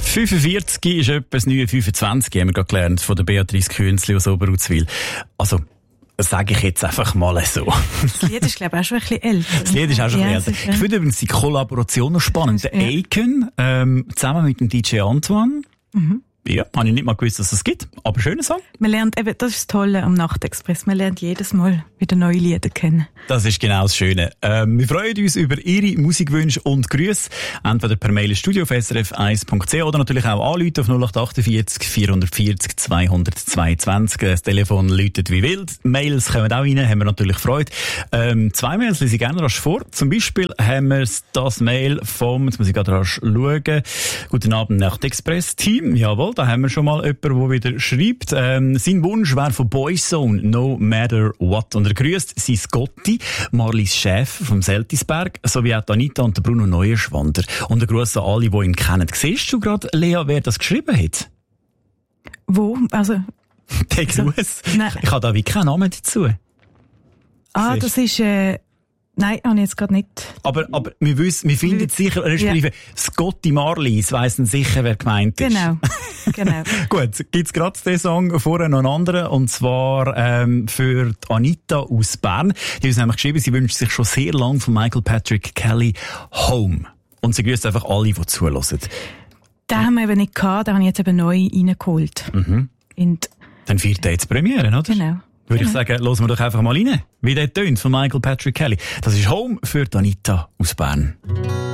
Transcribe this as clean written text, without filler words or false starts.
45 ist etwa das neue 25, haben wir gerade gelernt, von der Beatrice Künzli aus Oberuzwil. Also, das sage ich jetzt einfach mal so. Das Lied ist, glaube ich, auch schon ein bisschen älter. Das Lied ist auch schon ein bisschen älter. Ich finde übrigens die Kollaboration noch spannend. Der Aiken, zusammen mit dem DJ Antoine. Mhm. Ja, habe ich nicht mal gewusst, dass es gibt, aber schöner Song. Man lernt eben, das ist das Tolle am Nachtexpress, man lernt jedes Mal wieder neue Lieder kennen. Das ist genau das Schöne. Wir freuen uns über Ihre Musikwünsche und Grüße, entweder per Mail ins Studio auf srf1.ch oder natürlich auch anrufen auf 0848 440 222. Das Telefon läutet wie wild. Mails kommen auch rein, haben wir natürlich Freude. 2 Mails lese ich gerne rasch vor. Zum Beispiel haben wir das Mail vom, jetzt muss ich gerade rasch schauen, Guten Abend Nachtexpress-Team. Jawohl, da haben wir schon mal jemanden, der wieder schreibt. Sein Wunsch wäre von Boyzone, No Matter What. Und er grüßt sein Gotti, Marlies Chef vom Seltisberg, sowie auch Anita und Bruno Neuenschwander. Und er grüßt an alle, die ihn kennen. Siehst du gerade, Lea, wer das geschrieben hat? Wo? Also... Der Gruß? Ich habe da wie keinen Namen dazu. Ah, das ist... Nein, habe ich jetzt gerade nicht. Aber wir finden sicher, respektive Scotty Marlies weissen sicher, wer gemeint ist. Genau. Gut, gibt's gerade den Song, vorher noch einen anderen, und zwar für die Anita aus Bern. Die hat uns nämlich geschrieben, sie wünscht sich schon sehr lange von Michael Patrick Kelly Home. Und sie grüßt einfach alle, die zuhören. Den haben wir eben nicht gehabt, den habe ich jetzt eben neu reingeholt. Mhm. Dann feiert er jetzt Premiere, oder? Genau. Würde ich sagen, hören wir doch einfach mal rein, wie der tönt von Michael Patrick Kelly. Das ist Home für Anita aus Bern.